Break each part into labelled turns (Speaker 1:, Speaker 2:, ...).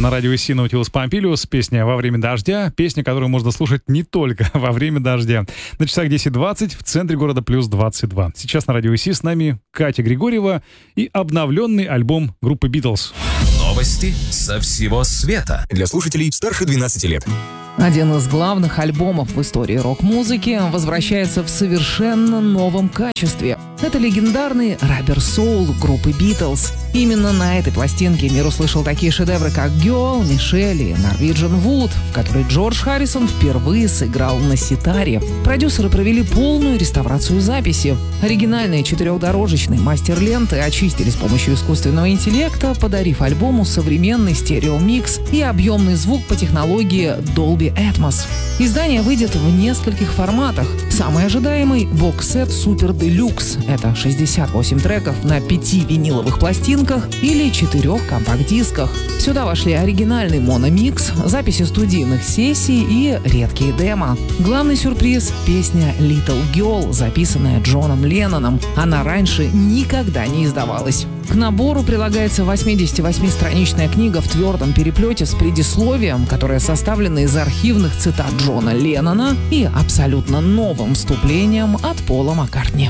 Speaker 1: на радио ИС Наутилус Помпилиус. Песня «Во время дождя». Песня, которую можно слушать не только во время дождя. На часах 10:20, в центре города плюс 22. Сейчас на радио ИС с нами Катя Григорьева и обновленный альбом группы «Битлз».
Speaker 2: Новости со всего света. Для слушателей старше 12 лет.
Speaker 3: Один из главных альбомов в истории рок-музыки возвращается в совершенно новом качестве. Это легендарный Rubber Soul группы «Битлз». Именно на этой пластинке мир услышал такие шедевры, как «Girl», «Мишель» и «Norwegian Wood», в которой Джордж Харрисон впервые сыграл на ситаре. Продюсеры провели полную реставрацию записи. Оригинальные четырехдорожечные мастер-ленты очистили с помощью искусственного интеллекта, подарив альбому современный стереомикс и объемный звук по технологии Dolby Atmos. Издание выйдет в нескольких форматах. Самый ожидаемый — бокс-сет Super Deluxe. Это 68 треков на 5 виниловых пластинках или 4 компакт-дисках. Сюда вошли оригинальный мономикс, записи студийных сессий и редкие демо. Главный сюрприз — песня Little Girl, записанная Джоном Ленноном. Она раньше никогда не издавалась. К набору прилагается 88-страничная книга в твердом переплете с предисловием, которая составлена из архивных цитат Джона Леннона и абсолютно новым вступлением от Пола Маккартни.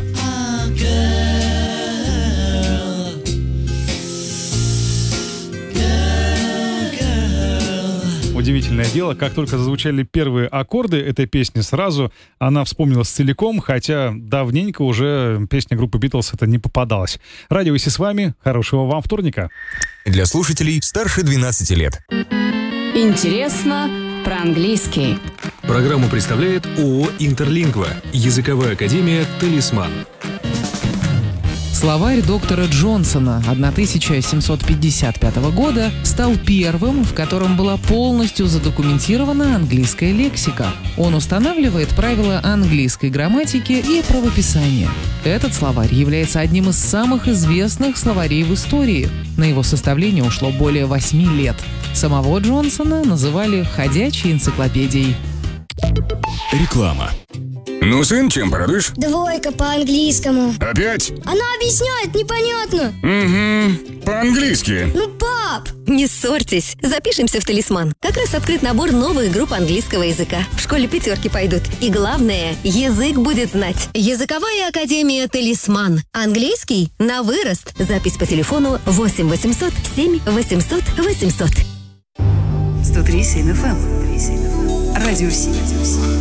Speaker 1: Удивительное дело, как только зазвучали первые аккорды этой песни, сразу она вспомнилась целиком, хотя давненько уже песня группы «Битлз» это не попадалась. Радио ИС с вами. Хорошего вам вторника.
Speaker 2: Для слушателей старше 12 лет.
Speaker 4: Интересно про-английский.
Speaker 5: Программу представляет ООО «Интерлингва». Языковая академия «Талисман».
Speaker 3: Словарь доктора Джонсона 1755 года стал первым, в котором была полностью задокументирована английская лексика. Он устанавливает правила английской грамматики и правописания. Этот словарь является одним из самых известных словарей в истории. На его составление ушло более 8 лет. Самого Джонсона называли «ходячей энциклопедией».
Speaker 2: Реклама. Ну, сын, чем порадуешь?
Speaker 6: 2 по-английскому.
Speaker 2: Опять?
Speaker 6: Она объясняет непонятно.
Speaker 2: Угу, по-английски.
Speaker 6: Ну, пап!
Speaker 7: Не ссорьтесь, запишемся в «Талисман». Как раз открыт набор новых групп английского языка. В школе 5 пойдут. И главное, язык будет знать. Языковая академия «Талисман». Английский на вырост. Запись по телефону 8 800 7 800 800.
Speaker 8: 103,7 FM. Радио ИС.